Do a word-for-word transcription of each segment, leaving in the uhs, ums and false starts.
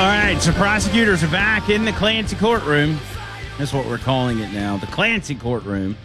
All right, so prosecutors are back in the Clancy courtroom. That's what we're calling it now, the Clancy courtroom.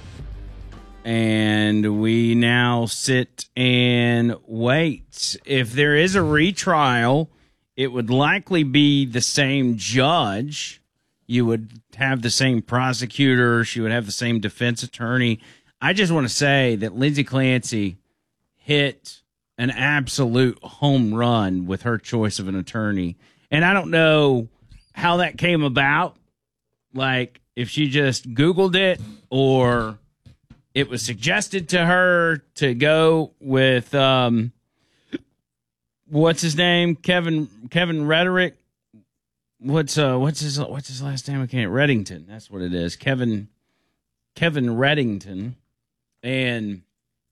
And we now sit and wait. If there is a retrial, it would likely be the same judge. You would have the same prosecutor. She would have the same defense attorney. I just want to say that Lindsay Clancy hit an absolute home run with her choice of an attorney. And I don't know how that came about. Like, if she just Googled it or it was suggested to her to go with, um, what's his name? Kevin, Kevin Rhetoric. What's, uh, what's his, what's his last name? I can't, Reddington. That's what it is. Kevin, Kevin Reddington. And,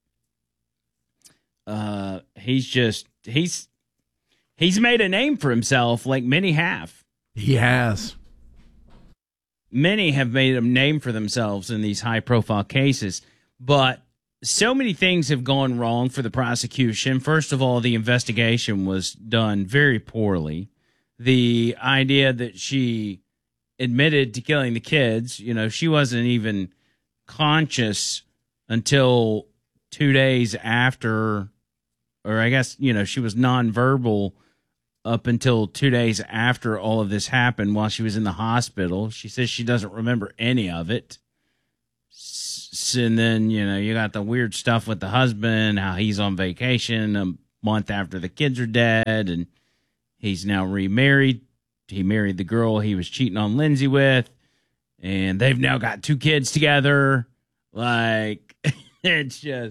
uh, he's just, he's, he's made a name for himself like many have. He has. Many have made a name for themselves in these high-profile cases, but so many things have gone wrong for the prosecution. First of all, the investigation was done very poorly. The idea that she admitted to killing the kids, you know, she wasn't even conscious until two days after, or I guess, you know, she was nonverbal up until two days after all of this happened while she was in the hospital. She says she doesn't remember any of it. S- and then, you know, you got the weird stuff with the husband, how he's on vacation a month after the kids are dead, and he's now remarried. He married the girl he was cheating on Lindsay with, and they've now got two kids together. Like, it's just...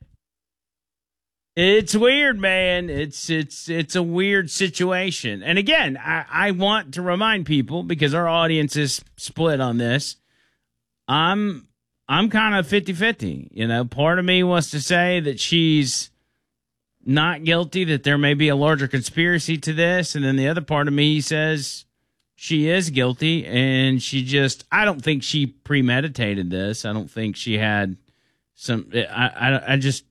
It's weird, man. It's it's it's a weird situation. And again, I, I want to remind people, because our audience is split on this, I'm I'm kind of fifty-fifty. You know, part of me wants to say that she's not guilty, that there may be a larger conspiracy to this, and then the other part of me says she is guilty, and she just, I don't think she premeditated this. I don't think she had some, I I, I just,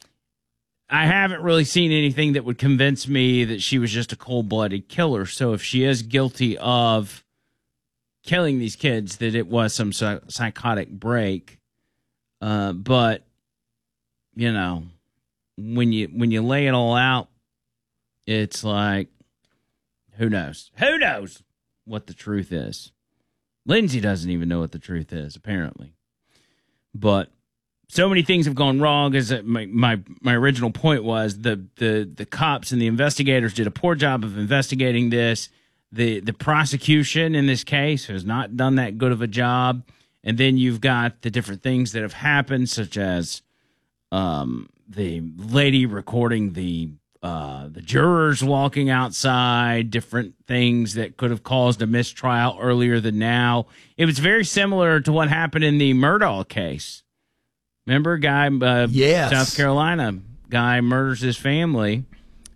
I haven't really seen anything that would convince me that she was just a cold-blooded killer. So if she is guilty of killing these kids, that it was some psych- psychotic break. Uh, but, you know, when you when you lay it all out, it's like, who knows? Who knows what the truth is? Lindsay doesn't even know what the truth is, apparently. But so many things have gone wrong. As my, my my original point was, the the the cops and the investigators did a poor job of investigating this. The the prosecution in this case has not done that good of a job. And then you've got the different things that have happened, such as um, the lady recording the uh, the jurors walking outside, different things that could have caused a mistrial earlier than now. It was very similar to what happened in the Murdaugh case. Remember, guy, uh, yes. South Carolina guy murders his family,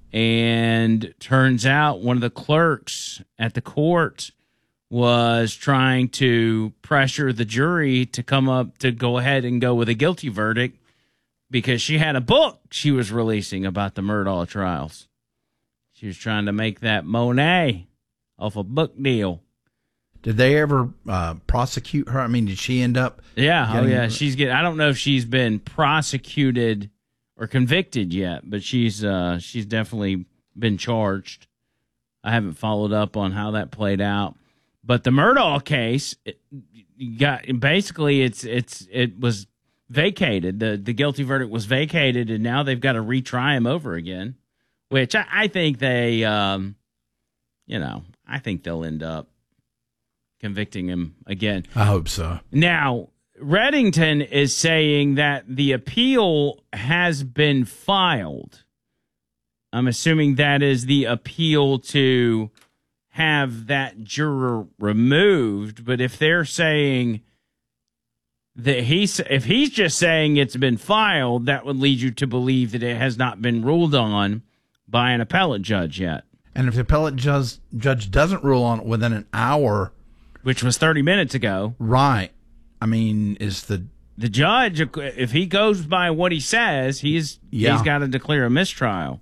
and turns out one of the clerks at the court was trying to pressure the jury to come up to go ahead and go with a guilty verdict because she had a book she was releasing about the Murdaugh trials. She was trying to make that Monet off a book deal. Did they ever uh, prosecute her? I mean, did she end up? Yeah, getting... oh yeah. She's get. I don't know if she's been prosecuted or convicted yet, but she's uh, she's definitely been charged. I haven't followed up on how that played out, but the Murdaugh case it, got basically it's it's it was vacated. the The guilty verdict was vacated, and now they've got to retry him over again, which I, I think they, um, you know, I think they'll end up convicting him again. I hope so. Now, Reddington is saying that the appeal has been filed. I'm assuming that is the appeal to have that juror removed. But if they're saying that he's, if he's just saying it's been filed, that would lead you to believe that it has not been ruled on by an appellate judge yet. And if the appellate judge, judge doesn't rule on it within an hour, which was thirty minutes ago. Right. I mean, is the... The judge, if he goes by what he says, he's yeah. he's got to declare a mistrial.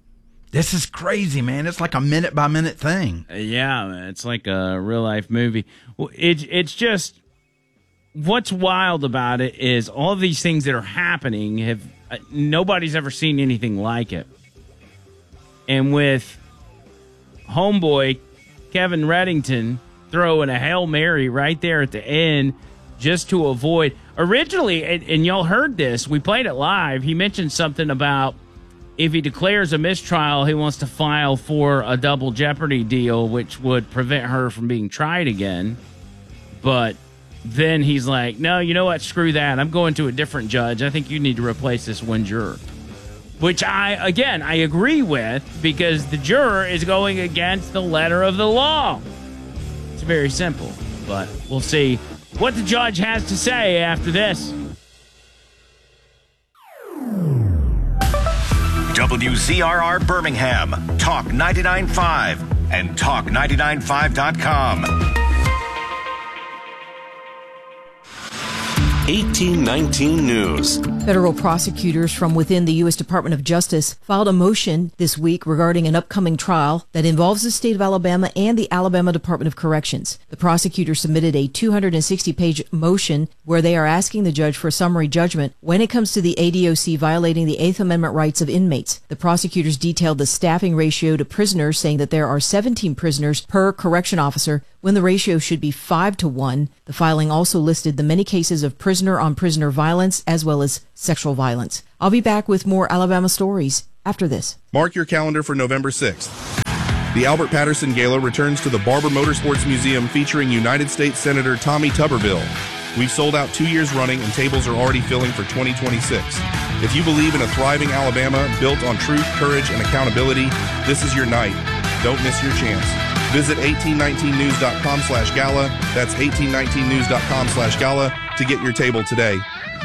This is crazy, man. It's like a minute by minute thing. Yeah, it's like a real life movie. Well, it, it's just what's wild about it is all of these things that are happening have uh, nobody's ever seen anything like it. And with homeboy Kevin Reddington throwing a Hail Mary right there at the end just to avoid originally, and, and y'all heard this, we played it live. He mentioned something about if he declares a mistrial, he wants to file for a double jeopardy deal, which would prevent her from being tried again. But then he's like, no, you know what? Screw that. I'm going to a different judge. I think you need to replace this one juror. Which I, again, I agree with because the juror is going against the letter of the law. It's very simple, but we'll see what the judge has to say after this. W Z R R Birmingham, Talk ninety-nine point five, and talk ninety-nine five dot com. eighteen nineteen News. Federal prosecutors from within the U S Department of Justice filed a motion this week regarding an upcoming trial that involves the state of Alabama and the Alabama Department of Corrections. The prosecutors submitted a two hundred sixty page motion where they are asking the judge for a summary judgment when it comes to the A D O C violating the Eighth Amendment rights of inmates. The prosecutors detailed the staffing ratio to prisoners, saying that there are seventeen prisoners per correction officer when the ratio should be five to one. The filing also listed the many cases of prisoner-on-prisoner violence as well as sexual violence. I'll be back with more Alabama stories after this. Mark your calendar for November sixth. The Albert Patterson Gala returns to the Barber Motorsports Museum featuring United States Senator Tommy Tuberville. We've sold out two years running and tables are already filling for twenty twenty-six. If you believe in a thriving Alabama built on truth, courage, and accountability, this is your night. Don't miss your chance. Visit eighteen nineteen news dot com slash gala. That's eighteen nineteen news dot com slash gala to get your table today.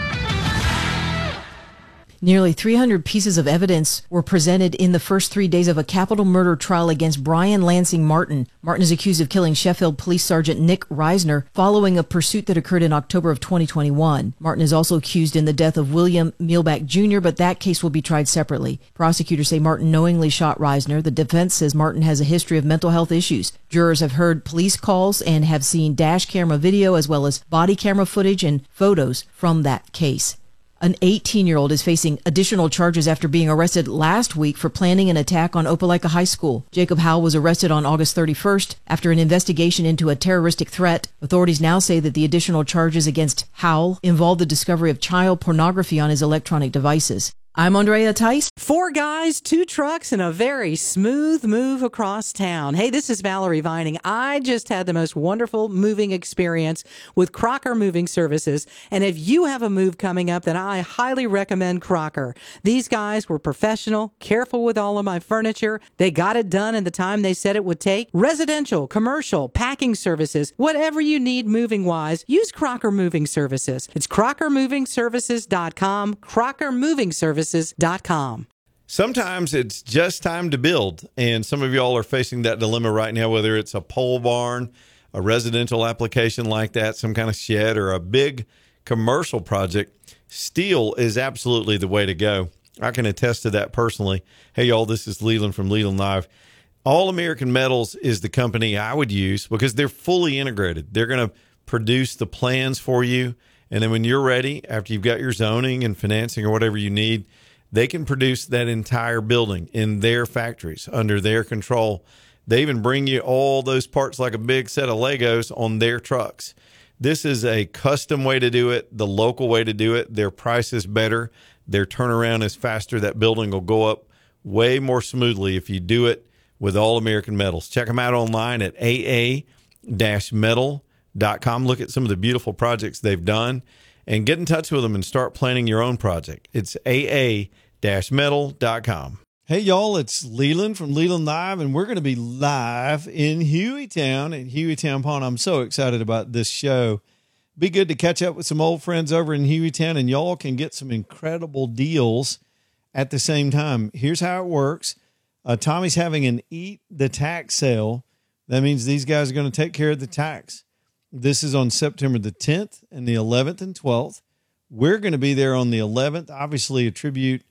Nearly three hundred pieces of evidence were presented in the first three days of a capital murder trial against Brian Lansing Martin. Martin is accused of killing Sheffield Police Sergeant Nick Reisner following a pursuit that occurred in October of twenty twenty-one. Martin is also accused in the death of William Mielback Junior, but that case will be tried separately. Prosecutors say Martin knowingly shot Reisner. The defense says Martin has a history of mental health issues. Jurors have heard police calls and have seen dash camera video as well as body camera footage and photos from that case. An eighteen-year-old is facing additional charges after being arrested last week for planning an attack on Opelika High School. Jacob Howell was arrested on August thirty-first after an investigation into a terroristic threat. Authorities now say that the additional charges against Howell involve the discovery of child pornography on his electronic devices. I'm Andrea Tice. Four guys, two trucks, and a very smooth move across town. Hey, this is Valerie Vining. I just had the most wonderful moving experience with Crocker Moving Services. And if you have a move coming up, then I highly recommend Crocker. These guys were professional, careful with all of my furniture. They got it done in the time they said it would take. Residential, commercial, packing services, whatever you need moving-wise, use Crocker Moving Services. It's crocker moving services dot com, Crocker Moving Services dot com. Sometimes it's just time to build, and some of y'all are facing that dilemma right now, whether it's a pole barn, a residential application like that, some kind of shed, or a big commercial project. Steel is absolutely the way to go. I can attest to that personally. Hey, y'all, this is Leland from Leland Live. All American Metals is the company I would use because they're fully integrated. They're going to produce the plans for you. And then when you're ready, after you've got your zoning and financing or whatever you need, they can produce that entire building in their factories under their control. They even bring you all those parts like a big set of Legos on their trucks. This is a custom way to do it, the local way to do it. Their price is better. Their turnaround is faster. That building will go up way more smoothly if you do it with All American Metals. Check them out online at A A metal dot com. Look at some of the beautiful projects they've done and get in touch with them and start planning your own project. It's A A metal dot com. Hey, y'all, it's Leland from Leland Live, and we're going to be live in Hueytown at Hueytown Pond. I'm so excited about this show. Be good to catch up with some old friends over in Hueytown, and y'all can get some incredible deals at the same time. Here's how it works. Uh, Tommy's having an Eat the Tax sale. That means these guys are going to take care of the tax. This is on September the tenth and the eleventh and twelfth. We're going to be there on the eleventh, obviously a tribute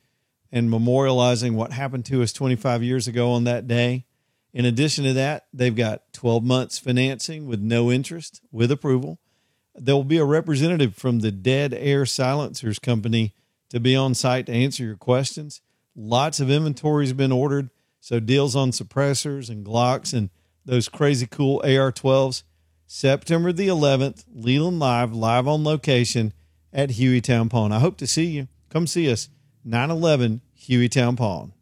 and memorializing what happened to us twenty-five years ago on that day. In addition to that, they've got twelve months financing with no interest, with approval. There will be a representative from the Dead Air Silencers Company to be on site to answer your questions. Lots of inventory has been ordered, so deals on suppressors and Glocks and those crazy cool A R twelves. September the eleventh, Leland Live, live on location at Hueytown Pawn. I hope to see you. Come see us, nine eleven Hueytown Pawn.